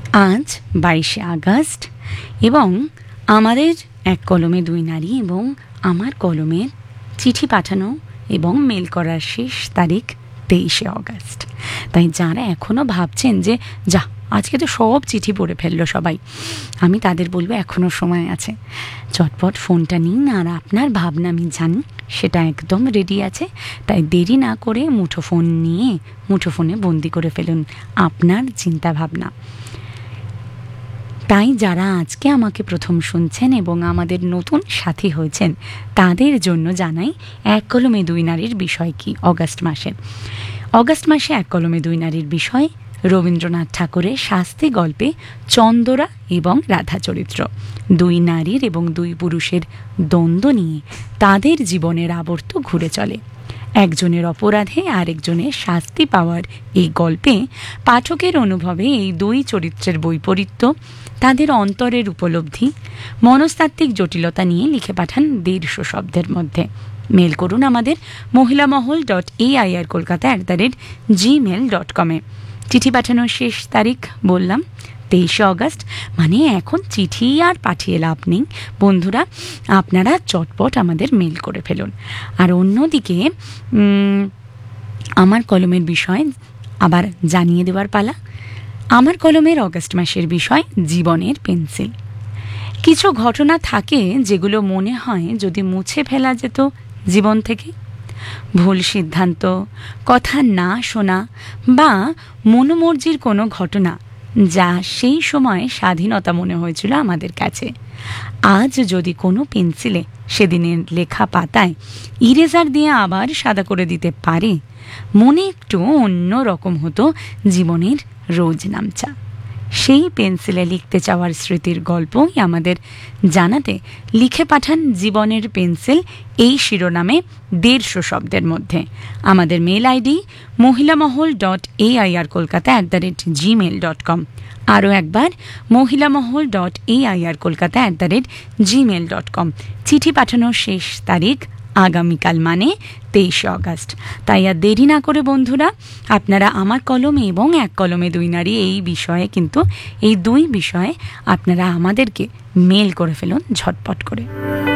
আজ 22শে আগস্ট এবং আমাদের এক কলমে দুই নারী এবং আমার কলমের চিঠি পাঠানো এবং মেল করার শেষ তারিখ 23শে আগস্ট। তাই যারা এখনও ভাবছেন যে যা আজকে তো সব চিঠি পড়ে ফেললো সবাই, আমি তাদের বলবো এখনও সময় আছে, চটপট ফোনটা নিন আর আপনার ভাবনা আমি জানি সেটা একদম রেডি আছে। তাই দেরি না করে মুঠোফোন নিয়ে মুঠোফোনে বন্দি করে ফেলুন আপনার চিন্তা ভাবনা। তাই যারা আজকে আমাকে প্রথম শুনছেন এবং আমাদের নতুন সাথী হয়েছেন তাদের জন্য জানাই এক কলমে দুই নারীর বিষয় কি। অগাস্ট মাসে এক কলমে দুই নারীর বিষয় রবীন্দ্রনাথ ঠাকুরের শাস্তি গল্পে চন্দরা এবং রাধা চরিত্র। দুই নারীর এবং দুই পুরুষের দ্বন্দ্ব নিয়ে তাদের জীবনের আবর্ত ঘুরে চলে। একজনের অপরাধে আরেকজনের শাস্তি পাওয়ার এই গল্পে পাঠকের অনুভবে এই দুই চরিত্রের বৈপরীত্য, তাদের অন্তরের উপলব্ধি, মনস্তাত্ত্বিক জটিলতা নিয়ে লিখে পাঠান 150 শব্দের মধ্যে। মেল করুন আমাদের mahila.airkolkata@gmail.com। চিঠি পাঠানোর শেষ তারিখ বললাম 23শে আগস্ট, মানে এখন চিঠি আর পাঠিয়ে লাভ নেই বন্ধুরা, আপনারা চটপট আমাদের মেল করে ফেলুন। আর অন্যদিকে আমার কলমের বিষয় আবার জানিয়ে দেওয়ার পালা। আমার কলমের অগাস্ট মাসের বিষয় জীবনের পেন্সিল। কিছু ঘটনা থাকে যেগুলো মনে হয় যদি মুছে ফেলা যেত জীবন থেকে। ভুল সিদ্ধান্ত, কথা না শোনা বা মনোমর্জির কোনো ঘটনা যা সেই সময় স্বাধীনতা মনে হয়েছিল আমাদের কাছে, আজ যদি কোনো পেন্সিলে সেদিনের লেখা পাতায় ইরেজার দিয়ে আবার সাদা করে দিতে পারে, মনে একটু অন্য রকম হতো জীবনের রোজ নামচা। সেই পেন্সিলে লিখতে চাওয়ার স্মৃতির গল্পই আমাদের জানাতে লিখে পাঠান জীবনের পেন্সিল এই শিরোনামে 150 শব্দের মধ্যে। আমাদের মেল আইডি mahila.airkolkata@gmail.com। আরও একবার mahila.airkolkata@gmail.com। চিঠি পাঠানোর শেষ তারিখ আগামীকাল মানে 23শে আগস্ট। তাই আর দেরি না করে বন্ধুরা, আপনারা আমার কলমে এবং এক কলমে দুই নারী এই বিষয়ে কিন্তু এই দুই বিষয়ে আপনারা আমাদেরকে মেল করে ফেলুন ঝটপট করে।